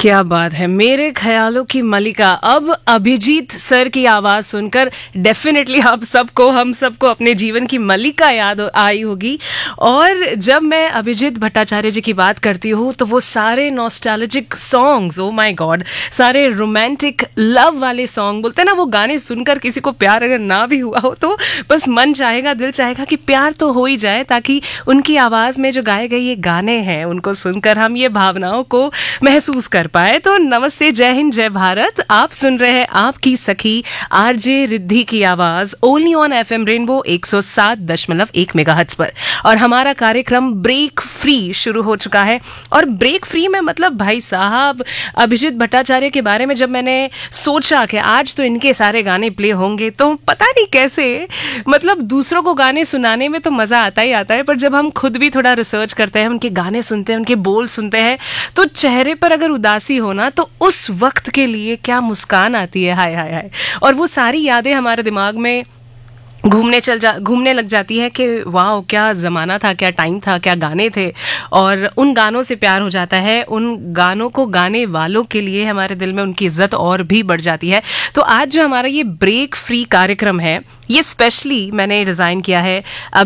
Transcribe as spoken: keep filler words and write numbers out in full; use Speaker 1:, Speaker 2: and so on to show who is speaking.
Speaker 1: क्या बात है, मेरे ख्यालों की मलिका। अब अभिजीत सर की आवाज सुनकर डेफिनेटली आप सबको हम सबको अपने जीवन की मलिका याद आई होगी। और जब मैं अभिजीत भट्टाचार्य जी की बात करती हूँ तो वो सारे nostalgic songs, oh my God, सारे रोमांटिक लव वाले सॉन्ग, बोलते हैं ना, वो गाने सुनकर किसी को प्यार अगर ना भी हुआ हो तो बस मन चाहेगा, दिल चाहेगा कि प्यार तो हो ही जाए, ताकि उनकी आवाज में जो गाए गए ये गाने हैं उनको सुनकर हम ये भावनाओं को महसूस कर पाए। तो नमस्ते, जय हिंद, जय भारत। आप सुन रहे हैं आपकी सखी आरजे रिद्धि की आवाज ओनली ऑन एफएम रेनबो एक सौ सात दशमलव एक मेगाहर्ट्ज पर। और हमारा कार्यक्रम ब्रेक फ्री शुरू हो चुका है। और ब्रेक फ्री में मतलब भाई साहब, अभिजीत भट्टाचार्य के बारे में जब मैंने सोचा कि आज तो इनके सारे गाने प्ले होंगे, तो पता नहीं कैसे, मतलब दूसरों को गाने सुनाने में तो मजा आता ही आता है, पर जब हम खुद भी थोड़ा रिसर्च करते हैं, उनके गाने सुनते हैं, उनके बोल सुनते हैं, तो चेहरे पर अगर उदासी हो ना, तो उस वक्त के लिए क्या मुस्कान आती है, हाय हाय हाय। और वो सारी यादें हमारे दिमाग में घूमने चल जा घूमने लग जाती है कि वाह, क्या ज़माना था, क्या टाइम था, क्या गाने थे। और उन गानों से प्यार हो जाता है, उन गानों को गाने वालों के लिए हमारे दिल में उनकी इज्जत और भी बढ़ जाती है। तो आज जो हमारा ये ब्रेक फ्री कार्यक्रम है, ये स्पेशली मैंने डिज़ाइन किया है